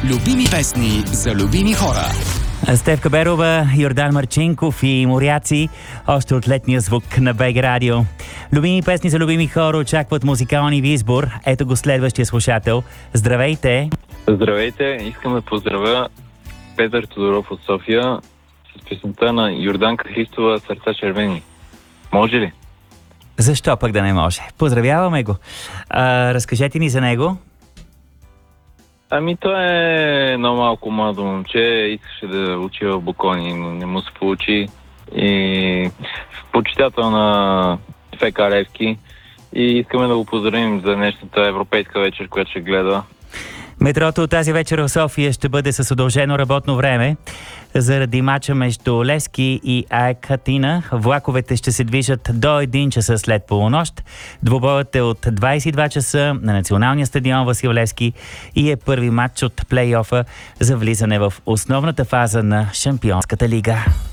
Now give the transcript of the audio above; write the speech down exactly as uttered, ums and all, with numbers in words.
Любими песни за любими хора. Стефка Берова, Йордан Марчинков и моряци, още от летния звук на БГ Радио. Любими песни за любими хора очакват музикални ви избор. Ето го следващия слушател. Здравейте! Здравейте! Искам да поздравя Петър Тодоров от София с песента на Йорданка Христова "Сърца червени". Може ли? Защо пък да не може? Поздравяваме го. А, разкажете ни за него. Ами той е едно малко младо момче, искаше да учи в Бокони, но не му се получи. И почитател на ФК Левски. И искаме да го поздравим за днешната европейска вечер, която ще гледа. Метрото тази вечер в София ще бъде с удължено работно време. Заради мача между Левски и АЕК Атина, влаковете ще се движат до един часа след полунощ. Двубоят е от двайсет и два часа на националния стадион Васил Левски и е първи матч от плейофа за влизане в основната фаза на Шампионската лига.